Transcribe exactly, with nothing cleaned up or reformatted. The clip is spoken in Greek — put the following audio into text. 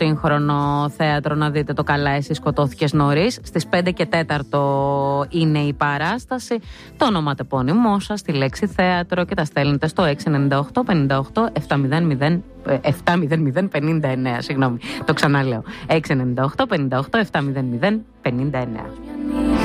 σύγχρονο θέατρο να δείτε το «Καλά εσύ σκοτώθηκες νωρίς». Στις πέντε και τέσσερα είναι η παράσταση. Το ονοματεπώνυμό σας, τη λέξη θέατρο, και τα στέλνετε στο έξι εννιά οκτώ πενήντα οκτώ εβδομήντα μηδέν πενήντα εννέα. Συγγνώμη, το ξαναλέω. έξι εννιά οκτώ πενήντα οκτώ εβδομήντα μηδέν πενήντα εννέα.